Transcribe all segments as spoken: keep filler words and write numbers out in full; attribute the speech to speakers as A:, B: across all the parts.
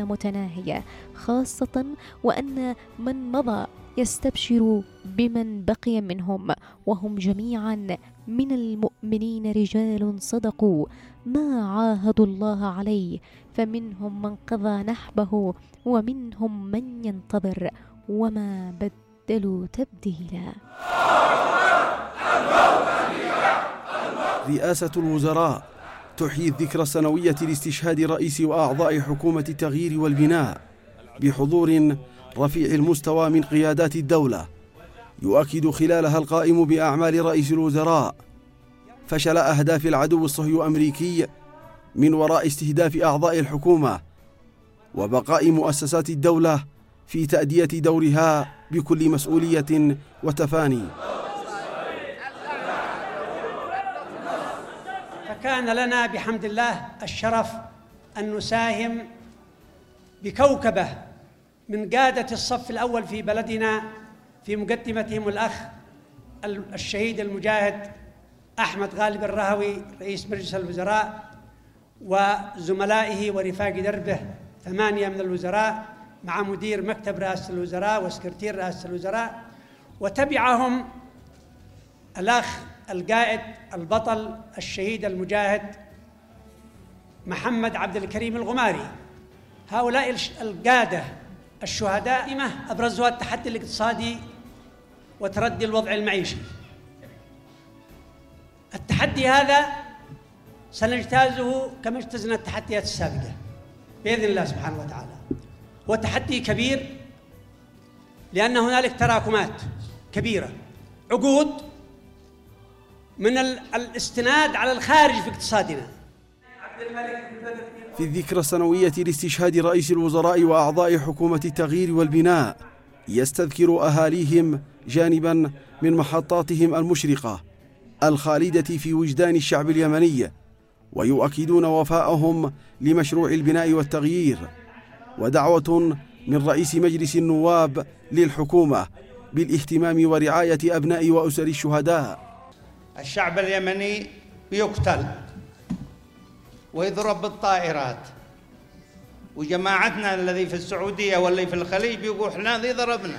A: متناهية، خاصة وأن من مضى يستبشر بمن بقي منهم، وهم جميعا من المؤمنين رجال صدقوا ما عاهدوا الله عليه، فمنهم من قضى نحبه ومنهم من ينتظر وما بدلوا تبديلا.
B: رئاسة الوزراء تحيي الذكرى السنوية لاستشهاد رئيس وأعضاء حكومة التغيير والبناء بحضور رفيع المستوى من قيادات الدولة، يؤكد خلالها القائم بأعمال رئيس الوزراء فشل أهداف العدو الصهيوني الأمريكي من وراء استهداف أعضاء الحكومة، وبقاء مؤسسات الدولة في تأدية دورها بكل مسؤولية وتفاني.
C: فكان لنا بحمد الله الشرف أن نساهم بكوكبة من قادة الصف الأول في بلدنا، في مقدمتهم الأخ الشهيد المجاهد أحمد غالب الرهوي رئيس مجلس الوزراء، وزملائه ورفاق دربه ثمانية من الوزراء مع مدير مكتب رئاسة الوزراء وسكرتير رئاسة الوزراء، وتبعهم الأخ القائد البطل الشهيد المجاهد محمد عبد الكريم الغماري. هؤلاء القادة الشهداء أبرزها التحدي الاقتصادي وتردي الوضع المعيشي. التحدي هذا سنجتازه كما اجتزنا التحديات السابقة بإذن الله سبحانه وتعالى. هو تحدي كبير لأن هنالك تراكمات كبيرة، عقود من الاستناد على الخارج في اقتصادنا.
B: في الذكرى السنوية لاستشهاد رئيس الوزراء وأعضاء حكومة التغيير والبناء يستذكر أهاليهم جانبا من محطاتهم المشرقة الخالدة في وجدان الشعب اليمني، ويؤكدون وفاءهم لمشروع البناء والتغيير، ودعوة من رئيس مجلس النواب للحكومة بالاهتمام ورعاية أبناء وأسر الشهداء.
D: الشعب اليمني بيقتل ويضرب بالطائرات، وجماعتنا الذي في السعودية واللي في الخليج بيقول احنا ذي ضربنا.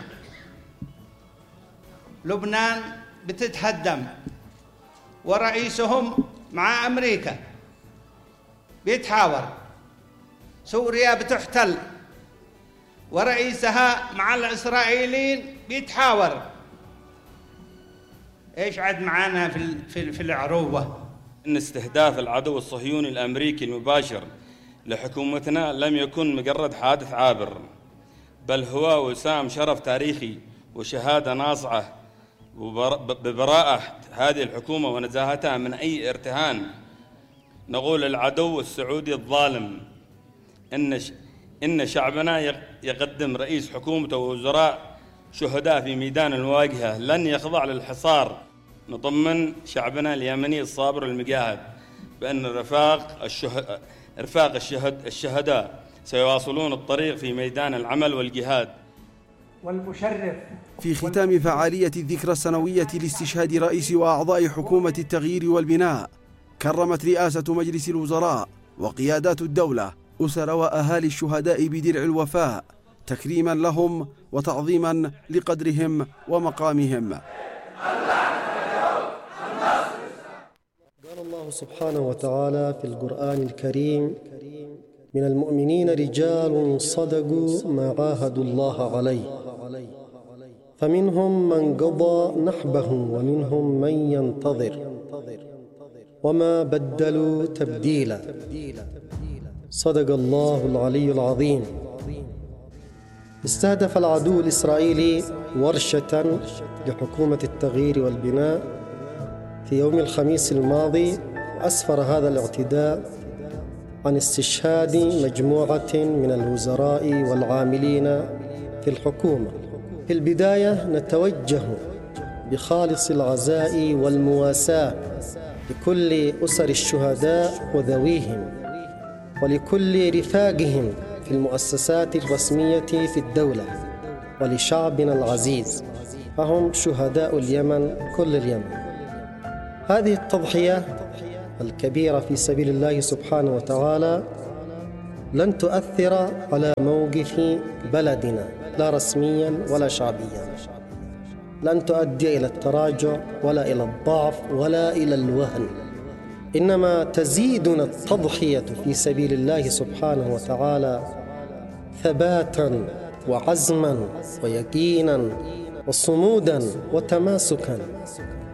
D: لبنان بتتهدم ورئيسهم مع أمريكا بيتحاور. سوريا بتحتل ورئيسها مع الإسرائيليين بيتحاور. ايش عد معانا في في, في العروبة؟
E: ان استهداف العدو الصهيوني الامريكي المباشر لحكومتنا لم يكن مجرد حادث عابر، بل هو وسام شرف تاريخي وشهادة ناصعة ببراءة هذه الحكومة ونزاهتها من أي ارتهان. نقول العدو السعودي الظالم إن إن شعبنا يقدم رئيس حكومته ووزراء شهداء في ميدان المواجهة لن يخضع للحصار. نطمن شعبنا اليمني الصابر المجاهد بأن رفاق الشهداء رفاق الشهد الشهداء سيواصلون الطريق في ميدان العمل والجهاد.
C: والمشرف
B: في ختام فعالية الذكرى السنوية لاستشهاد رئيس وأعضاء حكومة التغيير والبناء، كرمت رئاسة مجلس الوزراء وقيادات الدولة أسر وأهالي الشهداء بدرع الوفاء تكريما لهم وتعظيما لقدرهم ومقامهم.
F: قال الله سبحانه وتعالى في القرآن الكريم: من المؤمنين رجال صدقوا ما عاهدوا الله عليه فمنهم من قضى نحبه ومنهم من ينتظر وما بدلوا تبديلا. صدق الله العلي العظيم. استهدف العدو الإسرائيلي ورشة لحكومة التغيير والبناء في يوم الخميس الماضي، وأسفر هذا الاعتداء عن استشهاد مجموعة من الوزراء والعاملين في الحكومة. في البداية نتوجه بخالص العزاء والمواساة لكل أسر الشهداء وذويهم ولكل رفاقهم في المؤسسات الرسمية في الدولة ولشعبنا العزيز، فهم شهداء اليمن كل اليمن. هذه التضحية الكبيرة في سبيل الله سبحانه وتعالى لن تؤثر على موقف بلدنا لا رسميا ولا شعبيا، لن تؤدي إلى التراجع ولا إلى الضعف ولا إلى الوهن، إنما تزيدنا التضحية في سبيل الله سبحانه وتعالى ثباتا وعزما ويقينا وصمودا وتماسكا.